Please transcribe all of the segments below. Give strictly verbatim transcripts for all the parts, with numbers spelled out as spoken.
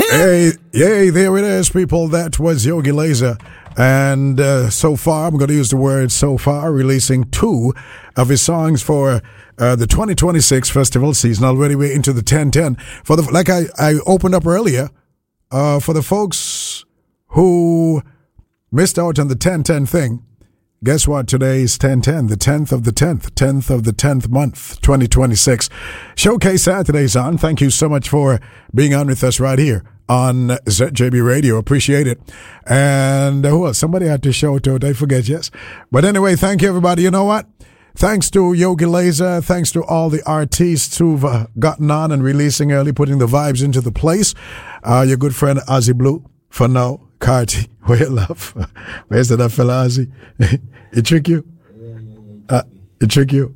Hey, yay, there it is, people. That was Yogi Laser. And uh, so far, I'm going to use the word so far, releasing two of his songs for uh, the twenty twenty-six festival season. Already we're into the ten ten. For the, like I, I opened up earlier, uh, for the folks who missed out on the ten ten thing, guess what? Today is ten ten, the tenth of the tenth, tenth of the tenth month, twenty twenty-six. Showcase Saturday's on. Thank you so much for being on with us right here on Z J B Radio. Appreciate it. And uh, who else? Somebody had to show to it. I forget, yes. But anyway, thank you, everybody. You know what? Thanks to Yogi Laser. Thanks to all the artists who've uh, gotten on and releasing early, putting the vibes into the place. Uh, your good friend Ozzy Blue, for now. Carty, where you laugh? Where's that fella Ozzy? It trick you? Uh, it trick you?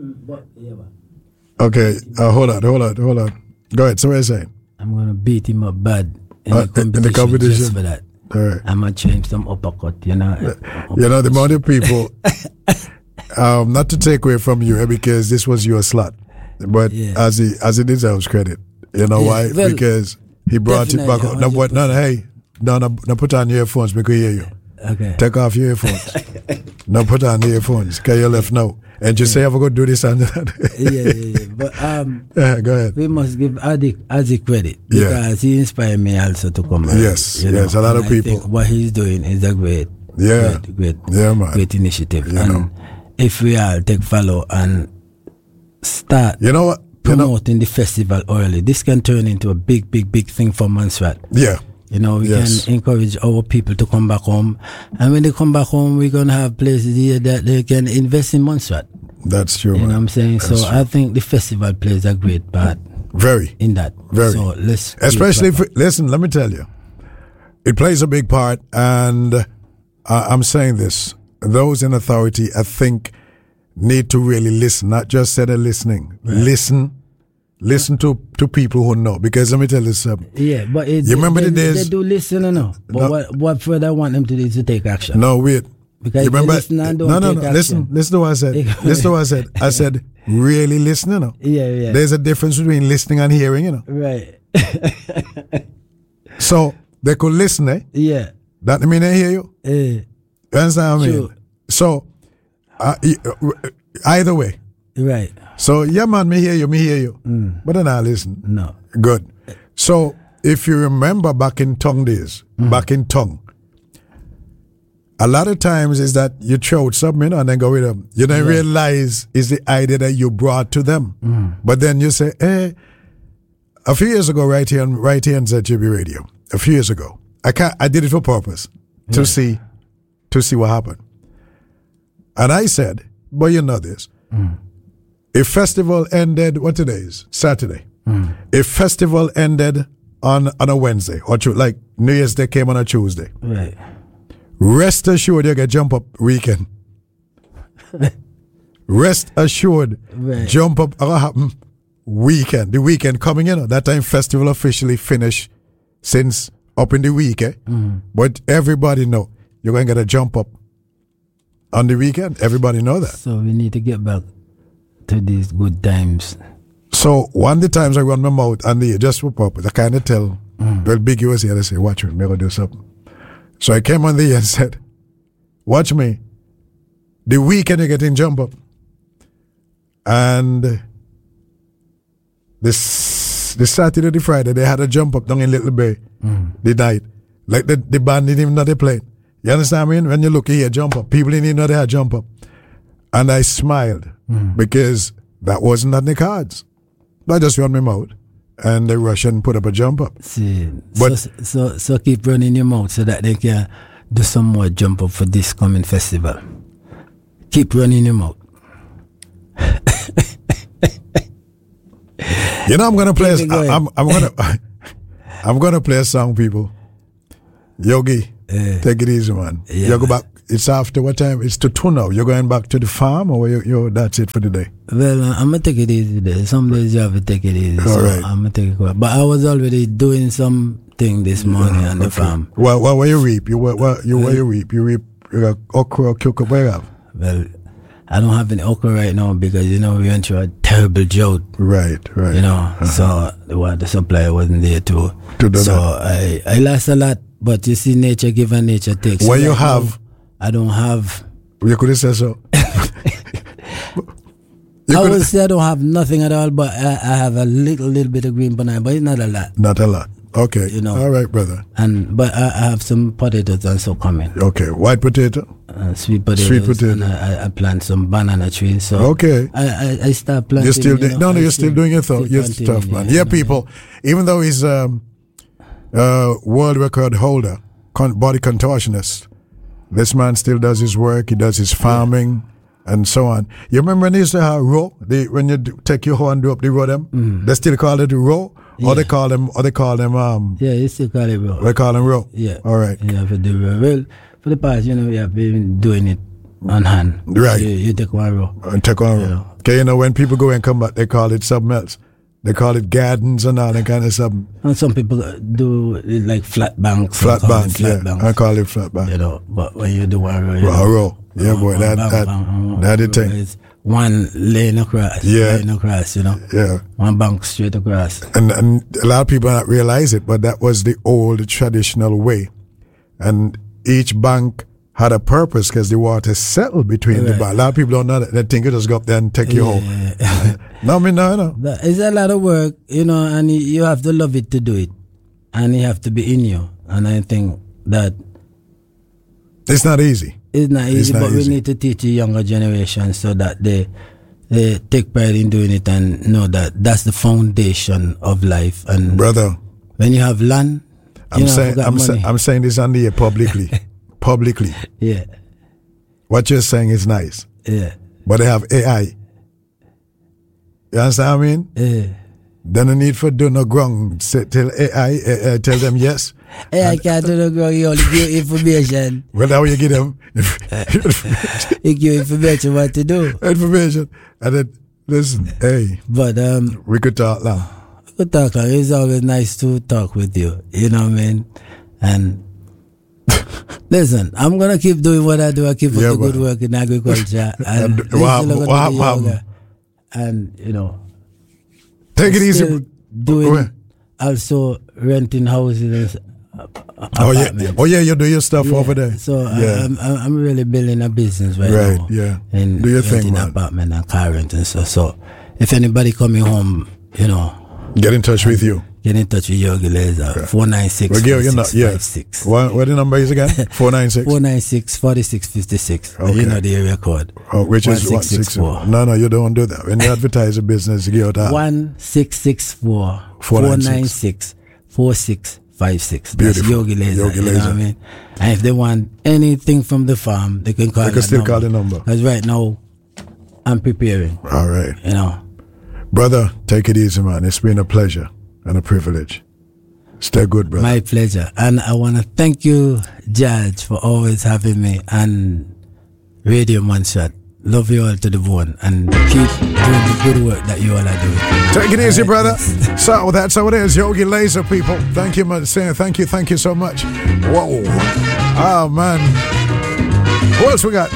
Okay, uh, hold on, hold on, hold on. Go ahead, so what are you saying? I'm going to beat him up bad in, uh, the, competition in the competition just for that. All right. I'm going to change some uppercut, you know. Uh, you know, the amount of people, um, not to take away from you, because this was your slot, but yeah. as he as he deserves credit. You know yeah, why? Well, because he brought it back. No, what, no, no, hey, no, no, no, put on your earphones because we hear you. Okay. Take off your earphones. No, put on the earphones because you're left now. And just yeah. say, I'm going to do this and that. yeah, yeah, yeah. But um, yeah, go ahead. We must give Adi, Adi credit because yeah. he inspired me also to come. Yes, you yes, know? a lot and of people. I think what he's doing is a great, yeah. great, great, yeah, man. great initiative. You and know. if we all take follow and start you know what? You promoting know? the festival early, this can turn into a big, big, big thing for Montserrat. Yeah. You know, we yes. can encourage our people to come back home. And when they come back home, we're going to have places here that they can invest in Montserrat. That's true. You man. know what I'm saying? That's so true. I think the festival plays a great part. Very. In that. Very. So let's. Especially if, listen, let me tell you, it plays a big part. And uh, I'm saying this, those in authority, I think, need to really listen, not just say they're listening. Right. Listen. Listen to, to people who know, because let me tell you something. Yeah, but it, you remember they, the days they do listen, you know. But no, what what further I want them to do is to take action. No, wait. Because you remember? Listen and don't no, no, take no. Action. Listen, listen to what I said. listen to what I said. I said really listen, you know. Yeah, yeah. There's a difference between listening and hearing, you know. Right. So they could listen, eh? Yeah. That mean they hear you. Yeah. You understand what I mean? Sure. So uh, either way. Right. So, yeah, man, me hear you, me hear you. Mm. But then I listen. No. Good. So, if you remember back in tongue days, mm. back in tongue, a lot of times is that you throw out something, you know, and then go with them. You don't yeah. realize is the idea that you brought to them. Mm. But then you say, eh, a few years ago, right here on, right here on Z J B Radio, a few years ago, I can't, I did it for purpose, to yeah. see, to see what happened. And I said, but you know this, mm. if festival ended, what today is? Saturday. Mm. If festival ended on, on a Wednesday, or like New Year's Day came on a Tuesday, right. rest assured you get jump up weekend. Rest assured, right. jump up uh, happen weekend. The weekend coming, you know, that time festival officially finished since up in the week, eh? Mm. But everybody know you're going to get a jump up on the weekend. Everybody know that. So we need to get back to these good times. So one of the times I run my mouth and the just for purpose, I kind of tell, mm. well, Biggie was here, I say, watch me, I'm going to do something. So I came on the and said, watch me. The weekend you're getting jump up. And this this Saturday, the Friday, they had a jump up down in Little Bay mm. the night. Like the, the band didn't even know they played. You understand what I mean? When you look here, jump up. People didn't even know they had jump up. And I smiled mm. because that wasn't on the cards. I just run my mouth. And the Russian put up a jump up. See, but so, so so keep running your mouth so that they can do some more jump up for this coming festival. Keep running your mouth. You know, I'm gonna play. A, go I'm I'm gonna I'm gonna play a song, people. Yogi, uh, take it easy, man. Yeah, you go back. It's after what time? It's to two now. You're going back to the farm, or you, you that's it for the day? Well, uh, I'm gonna take it easy today. Some days you have to take it easy. All so right. I'm gonna take it quick. But I was already doing something this morning yeah, on the okay. farm. Well, well, where you reap? You where, where you where you reap? You reap you got okra, cucumber. Where you have? Well, I don't have any okra right now because, you know, we went through a terrible drought. Right, right. You know, uh-huh. so the water supply wasn't there too. To do so that. I, I lost a lot, but you see, nature give and nature takes. What so you right have? now, I don't have. You could have said so. You I would say I don't have nothing at all, but I, I have a little, little bit of green banana, but it's not a lot. Not a lot. Okay. You know. All right, brother. And but I, I have some potatoes also coming. Okay. White potato. Uh, sweet potatoes. Sweet potato. And I, I plant some banana trees. So okay. I, I, I start planting. You're still you do- know, no, no. You're still, still doing your th- your stuff, man. Yeah, yeah people. Even though he's um, uh, world record holder, con- body contortionist, this man still does his work. He does his farming. Yeah. And so on. You remember when they used to have row? They, when you do, take your hoe and do up the row them, mm. they still call it row, yeah. or they call them, or they call them um. Yeah, you still call it row. They call them row. Yeah. All right. Yeah, for the row. Well, for the past, you know, we have been doing it on hand. Right. You, you take one row. And take one row. You know. Okay, you know when people go and come back, they call it something else. They call it gardens and all that kind of stuff. And some people do it like flat banks. Flat bank, flat yeah. banks. I call it flat bank. You know, but when you do one row, you row, know, row. Yeah, boy, that bank, that bank, that the thing. One lane across. Yeah. Lane across, you know. Yeah. One bank straight across. And and a lot of people don't realize it, but that was the old traditional way. And each bank had a purpose because the water settled between right. the bank. A lot of people don't know that. They think you just go up there and take yeah. you home. No, I mean, no, no. It's a lot of work, you know, and you have to love it to do it. And you have to be in you. And I think that it's not easy. It's not easy, it's not but easy. we need to teach the younger generation so that they they take pride in doing it and know that that's the foundation of life. And brother, when you have land, I'm you know, saying I'm, sa- I'm saying this on the air publicly, publicly. Yeah. What you're saying is nice. Yeah. But they have A I. You understand what I mean? Yeah. Then the need for do no ground. Say, tell A I, uh, uh, tell them yes. A I can't do no ground. You only give information. Well, how you give them? You give information what to do. Information. And then, listen, hey. But, um. we could talk now. We could talk. It's always nice to talk with you. You know what I mean? And, listen, I'm going to keep doing what I do. I keep yeah, up the good work in agriculture. And, and what, what, what, and, you know. Take it easy. Doing Where? Also renting houses. Uh, oh yeah, oh yeah, you do your stuff yeah. over there. So yeah. I'm I'm really building a business right, right now. Right, yeah. And do your thing, man. Apartment and car rent and so. So if anybody coming home, you know, get in touch with you. Get in touch with Yogi Laser. Four nine six. Well, you know, yeah. Six. What what the number is again? Four nine six. Four nine six forty six fifty six. You know the area code. Oh, which is one six four. No, no, you don't do that. When you advertise a business, you give that. One six six four four nine six four six five six. That's Yogi Laser. Yogi Laser. You know what I mean? And if they want anything from the farm, they can call. They can still number. call the number. Because right now, I'm preparing. All right. You know, brother, take it easy, man. It's been a pleasure and a privilege. Stay good, brother. My pleasure. And I want to thank you, Judge, for always having me and Radio Manshot. Love you all to the bone and keep doing the good work that you all are doing. Take it easy, brother. So that's how it is. Yogi Laser, people. Thank you, man. Thank you, thank you so much. Whoa. Oh, man. What else we got?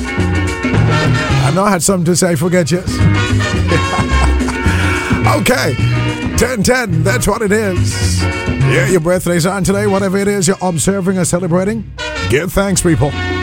I know I had something to say. Forget yes. Okay. ten ten, that's what it is. Yeah, your birthday's on today. Whatever it is you're observing or celebrating, give thanks, people.